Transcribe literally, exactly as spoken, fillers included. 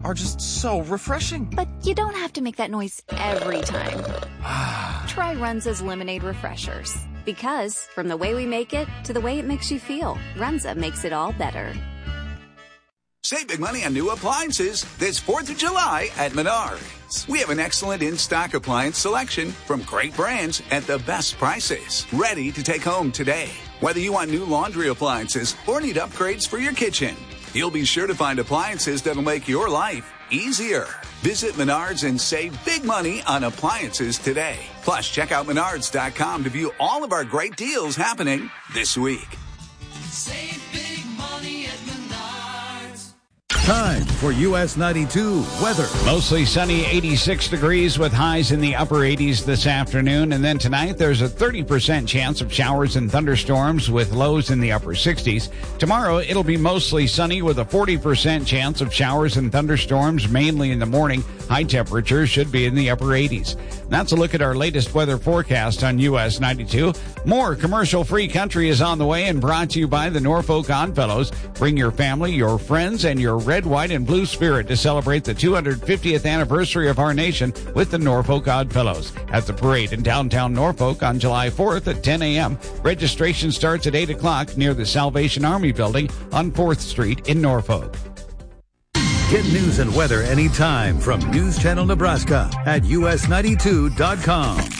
are just so refreshing. But you don't have to make that noise every time. Try Runza's Lemonade Refreshers. Because from the way we make it to the way it makes you feel, Runza makes it all better. Save big money on new appliances this fourth of July at Menards. We have an excellent in-stock appliance selection from great brands at the best prices. Ready to take home today. Whether you want new laundry appliances or need upgrades for your kitchen, you'll be sure to find appliances that'll make your life easier. Visit Menards and save big money on appliances today. Plus, check out Menards dot com to view all of our great deals happening this week. Save big money at Menards. Time for U S ninety-two weather. Mostly sunny, eighty-six degrees with highs in the upper eighties this afternoon. And then tonight, there's a thirty percent chance of showers and thunderstorms with lows in the upper sixties. Tomorrow, it'll be mostly sunny with a forty percent chance of showers and thunderstorms, mainly in the morning. High temperatures should be in the upper eighties. That's a look at our latest weather forecast on U S ninety-two. More commercial-free country is on the way and brought to you by the Norfolk Oddfellows. Bring your family, your friends, and your red, white, and blue spirit to celebrate the two hundred fiftieth anniversary of our nation with the Norfolk Oddfellows at the parade in downtown Norfolk on July fourth at ten a.m. Registration starts at eight o'clock near the Salvation Army building on fourth street in Norfolk. Get news and weather anytime from News Channel Nebraska at U S ninety-two dot com.